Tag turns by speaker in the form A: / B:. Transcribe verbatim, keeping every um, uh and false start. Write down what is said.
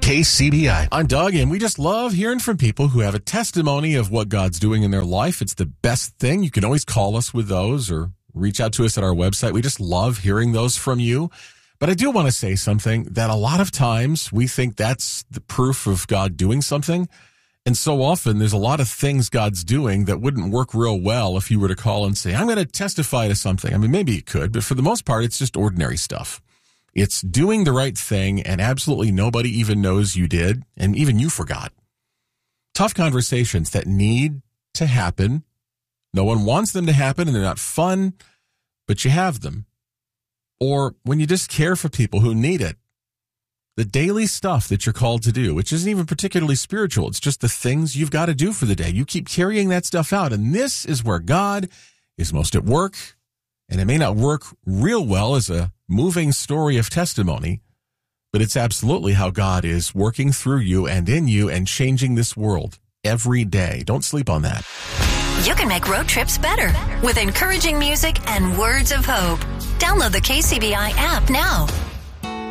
A: K C B I.
B: I'm Doug, and we just love hearing from people who have a testimony of what God's doing in their life. It's the best thing. You can always call us with those or reach out to us at our website. We just love hearing those from you. But I do want to say something that a lot of times we think that's the proof of God doing something. And so often there's a lot of things God's doing that wouldn't work real well if you were to call and say, I'm going to testify to something. I mean, maybe it could, but for the most part, it's just ordinary stuff. It's doing the right thing, and absolutely nobody even knows you did, and even you forgot. Tough conversations that need to happen. No one wants them to happen, and they're not fun, but you have them. Or when you just care for people who need it. The daily stuff that you're called to do, which isn't even particularly spiritual. It's just the things you've got to do for the day. You keep carrying that stuff out, and this is where God is most at work. And it may not work real well as a moving story of testimony, but it's absolutely how God is working through you and in you and changing this world every day. Don't sleep on that.
C: You can make road trips better with encouraging music and words of hope. Download the K C B I app now.